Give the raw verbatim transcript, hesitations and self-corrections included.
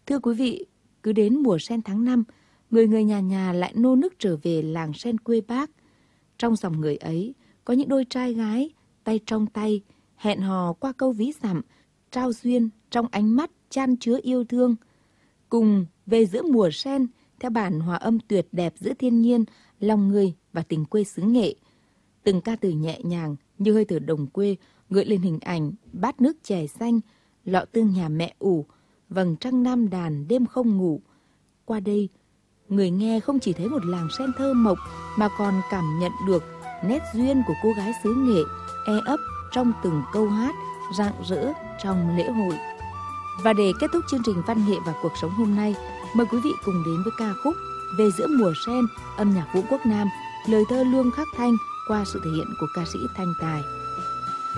Thưa quý vị, cứ đến mùa sen tháng năm, người người nhà nhà lại nô nức trở về làng sen quê Bác. Trong dòng người ấy, có những đôi trai gái, tay trong tay, hẹn hò qua câu ví dặm, trao duyên trong ánh mắt chan chứa yêu thương. Cùng về giữa mùa sen, theo bản hòa âm tuyệt đẹp giữa thiên nhiên, lòng người và tình quê xứ Nghệ. Từng ca từ nhẹ nhàng như hơi thở đồng quê gợi lên hình ảnh bát nước chè xanh, lọ tương nhà mẹ ủ, vầng trăng nam đàn đêm không ngủ. Qua đây, người nghe không chỉ thấy một làng sen thơ mộng mà còn cảm nhận được nét duyên của cô gái xứ Nghệ e ấp trong từng câu hát, rạng rỡ trong lễ hội. Và để kết thúc chương trình Văn nghệ và cuộc sống hôm nay, mời quý vị cùng đến với ca khúc Về giữa mùa sen, âm nhạc Vũ Quốc Nam, lời thơ Lương Khắc Thanh qua sự thể hiện của ca sĩ Thanh Tài.